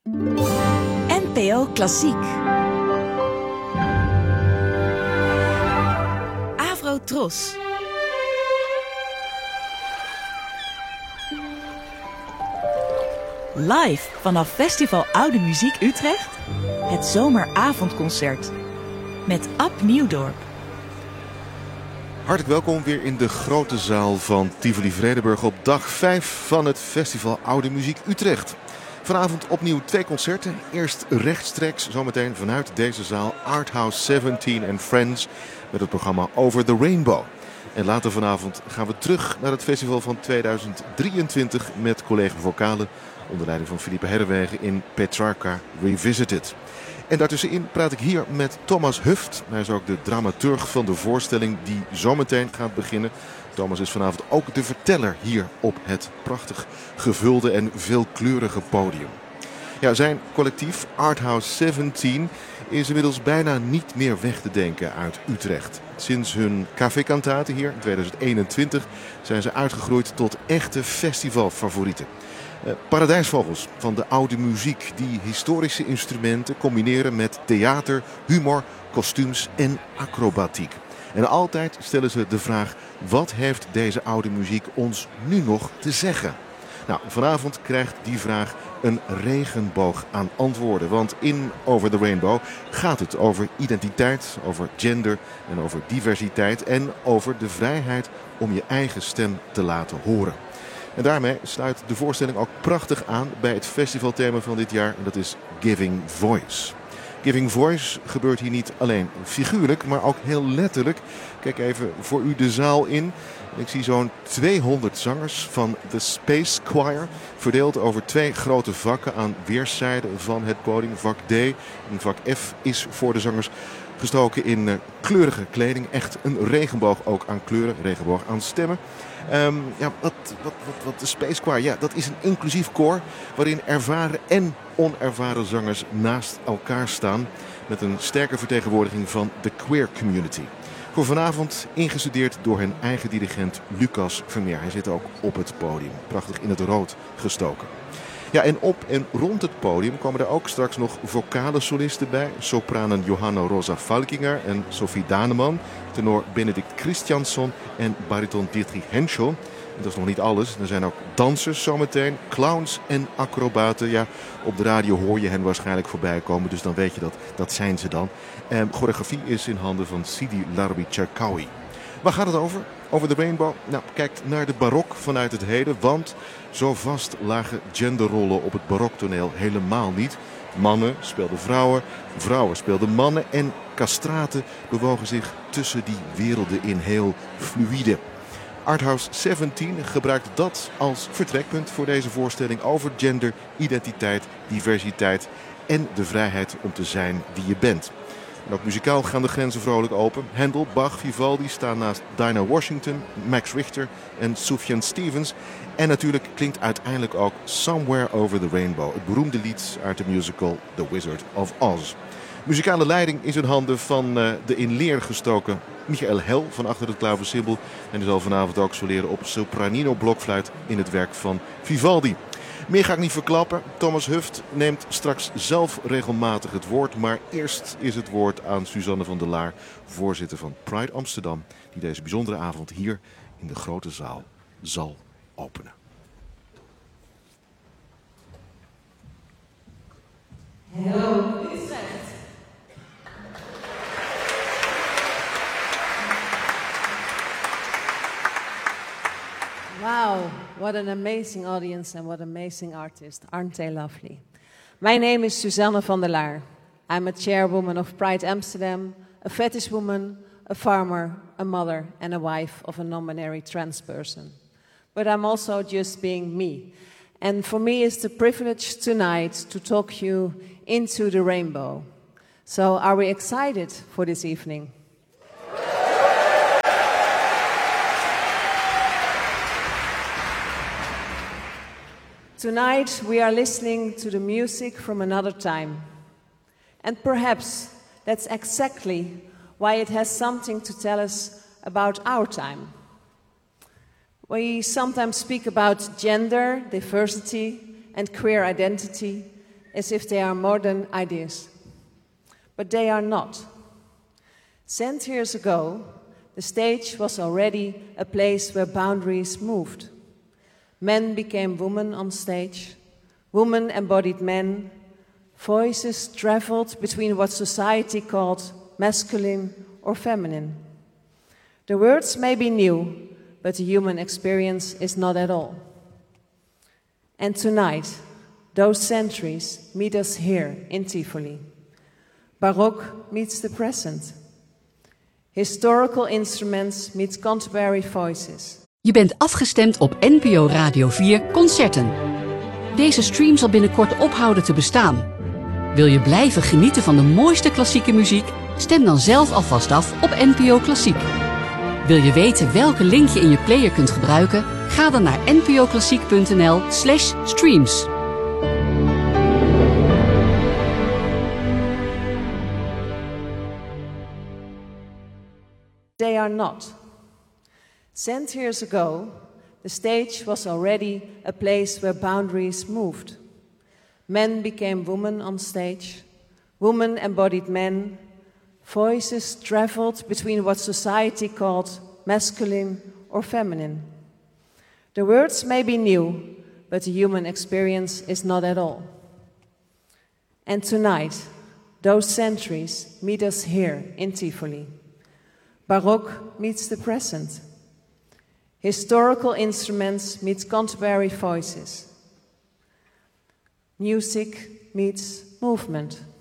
NPO Klassiek. Avro Tros. Live vanaf Festival Oude Muziek Utrecht. Het zomeravondconcert. Met Ab Nieuwdorp. Hartelijk welkom weer in de grote zaal van Tivoli Vredenburg op dag 5 van het Festival Oude Muziek Utrecht. Vanavond opnieuw 2 concerten. Eerst rechtstreeks, zometeen vanuit deze zaal, Arthouse 17 and Friends met het programma Over the Rainbow. En later vanavond gaan we terug naar het festival van 2023 met collega vocalen onder leiding van Philippe Herrewegen in Petrarca Revisited. En daartussenin praat ik hier met Thomas Huft. Hij is ook de dramaturg van de voorstelling die zometeen gaat beginnen. Thomas is vanavond ook de verteller hier op het prachtig gevulde en veelkleurige podium. Ja, zijn collectief Arthouse 17 is inmiddels bijna niet meer weg te denken uit Utrecht. Sinds hun Café Cantate hier in 2021 zijn ze uitgegroeid tot echte festivalfavorieten. Paradijsvogels van de oude muziek die historische instrumenten combineren met theater, humor, kostuums en acrobatiek. En altijd stellen ze de vraag: wat heeft deze oude muziek ons nu nog te zeggen? Nou, vanavond krijgt die vraag een regenboog aan antwoorden. Want in Over the Rainbow gaat het over identiteit, over gender en over diversiteit en over de vrijheid om je eigen stem te laten horen. En daarmee sluit de voorstelling ook prachtig aan bij het festivalthema van dit jaar. En dat is Giving Voice. Giving Voice gebeurt hier niet alleen figuurlijk, maar ook heel letterlijk. Kijk even voor u de zaal in. Ik zie zo'n 200 zangers van de Space Choir, verdeeld over 2 grote vakken aan weerszijden van het podium. Vak D en vak F is voor de zangers gestoken in kleurige kleding. Echt een regenboog ook aan kleuren, regenboog aan stemmen. Wat de Space Choir, ja, dat is een inclusief koor waarin ervaren en onervaren zangers naast elkaar staan met een sterke vertegenwoordiging van de queer community. Voor vanavond ingestudeerd door hun eigen dirigent Lucas Vermeer. Hij zit ook op het podium, prachtig in het rood gestoken. Ja, en op en rond het podium komen er ook straks nog vocale solisten bij. Sopranen Johanna Rosa Falkinger en Sophie Daneman, tenor Benedict Christiansson en bariton Dietrich Henschel. En dat is nog niet alles. Er zijn ook dansers zometeen, clowns en acrobaten. Ja, op de radio hoor je hen waarschijnlijk voorbij komen, dus dan weet je dat zijn ze dan. En choreografie is in handen van Sidi Larbi Cherkaoui. Waar gaat het over? Over de Rainbow? Nou, kijkt naar de barok vanuit het heden, want zo vast lagen genderrollen op het baroktoneel helemaal niet. Mannen speelden vrouwen, vrouwen speelden mannen en castraten bewogen zich tussen die werelden in heel fluïde. Arthouse 17 gebruikt dat als vertrekpunt voor deze voorstelling over gender, identiteit, diversiteit en de vrijheid om te zijn wie je bent. En ook muzikaal gaan de grenzen vrolijk open. Handel, Bach, Vivaldi staan naast Dinah Washington, Max Richter en Sufjan Stevens. En natuurlijk klinkt uiteindelijk ook Somewhere Over the Rainbow, het beroemde lied uit de musical The Wizard of Oz. Muzikale leiding is in handen van de in leer gestoken Michael Hel van achter het klaversymbol. En die zal vanavond ook soleren op sopranino blokfluit in het werk van Vivaldi. Meer ga ik niet verklappen. Thomas Huft neemt straks zelf regelmatig het woord. Maar eerst is het woord aan Suzanne van der Laar, voorzitter van Pride Amsterdam, die deze bijzondere avond hier in de grote zaal zal openen. Hallo Utrecht. Wow, what an amazing audience and what amazing artists. Aren't they lovely? My name is Suzanne van der Laar. I'm a chairwoman of Pride Amsterdam, a fetish woman, a farmer, a mother and a wife of a non-binary trans person. But I'm also just being me. And for me it's the privilege tonight to talk you into the rainbow. So are we excited for this evening? Tonight we are listening to the music from another time. And perhaps that's exactly why it has something to tell us about our time. We sometimes speak about gender, diversity, and queer identity, as if they are modern ideas. But they are not. Centuries ago, the stage was already a place where boundaries moved. Men became women on stage. Women embodied men. Voices traveled between what society called masculine or feminine. The words may be new, but the human experience is not at all. And tonight, those centuries meet us here in Tivoli. Baroque meets the present. Historical instruments meet contemporary voices. Je bent afgestemd op NPO Radio 4 Concerten. Deze stream zal binnenkort ophouden te bestaan. Wil je blijven genieten van de mooiste klassieke muziek? Stem dan zelf alvast af op NPO Klassiek. Wil je weten welke link je in je player kunt gebruiken? Ga dan naar npoklassiek.nl/streams. They are not. Centuries ago, the stage was already a place where boundaries moved. Men became women on stage. Women embodied men. Voices traveled between what society called masculine or feminine. The words may be new, but the human experience is not at all. And tonight, those centuries meet us here in Tivoli. Baroque meets the present. Historical instruments meet contemporary voices. Music meets movement.